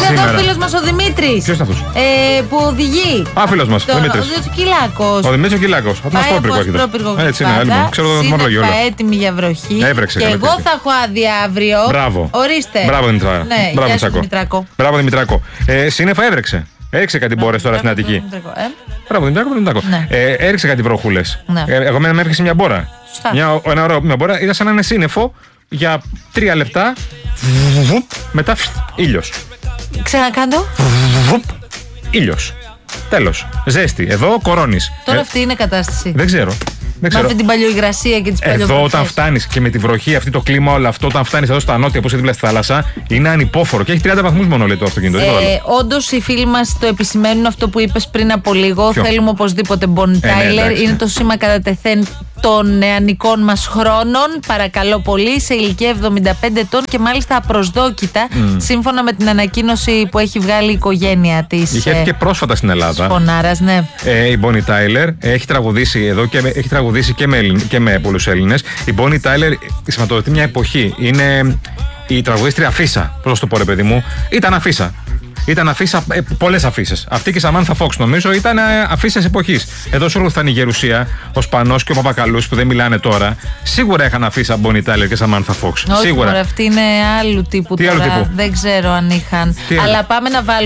εδώ ο φίλος μας ο Δημήτρης. Ποιος είναι αυτός? Που οδηγεί. Α, φίλος μας, ο Δημήτρης. Ο Κυλάκος. Ο Δημήτρης ο Κυλάκος. Από πρόπυργο. Έτσι είναι, άλλο. Ξέρω το μορλόγιο όλο. Έτοιμη για βροχή. Έβρεξε. Και εγώ θα έχω άδεια αύριο. Μπράβο. Ορίστε. Μπράβο, Δημητράκο. Ναι, Δημητράκο. Μπράβο, Δημητράκο. Σύννεφα έβρεξε. Έριξε κάτι μπόρες τώρα στην Αττική. Μπράβο, Δημητράκο. Έριξε κάτι βροχούλες. Εγώ με έπαιξε μια μπόρα. Μια μπόρα, ήταν σαν να είναι σύννεφο για 3 λεπτά. Μετά ήλιος. Ξανακάντο. Ήλιος. Τέλος. Ζέστη. Εδώ κορώνεις. Τώρα αυτή είναι κατάσταση. Δεν ξέρω. Με αυτή την παλιοϊγρασία και τις παλιοβροχές. Εδώ όταν φτάνεις και με τη βροχή, αυτή το κλίμα, όλο αυτό, όταν φτάνεις εδώ στα νότια, που είσαι δίπλα στη θάλασσα, είναι ανυπόφορο και έχει 30 βαθμούς μόνο, λέει το αυτοκίνητο. Όντως οι φίλοι μας το επισημαίνουν αυτό που είπες πριν από λίγο. Ποιο? Θέλουμε οπωσδήποτε Bonnie Tyler. Είναι το σήμα κατά τεθέν των νεανικών μας χρόνων. Παρακαλώ πολύ, σε ηλικία 75 ετών και μάλιστα απροσδόκητα, σύμφωνα με την ανακοίνωση που έχει βγάλει η οικογένεια της. Είχε έρθει και πρόσφατα στην Ελλάδα. Φωνάρας, ναι. Η Bonnie Tyler έχει τραγουδήσει εδώ και έχει τραγουδήσει και με πολλούς Έλληνες. Η Bonnie Tyler σηματοδοτεί μια εποχή. Είναι η τραγουδίστρια Αφίσα. Πώς το πω, ρε παιδί μου, ήταν Αφίσα. Ήταν αφίσα, πολλές αφίσες. Αυτή και η Σαμάνθα Φόξ νομίζω ήταν αφίσες εποχής. Εδώ σου έρχονταν η Γερουσία, ο Σπανός και ο Παπακαλούς που δεν μιλάνε τώρα. Σίγουρα είχαν αφίσα Bonnie Tyler και Σαμάνθα Φόξ. Όχι, σίγουρα. Αυτή είναι άλλου τύπου. Τι τώρα. άλλο τύπου? Δεν ξέρω αν είχαν. Αλλά πάμε να βάλουμε.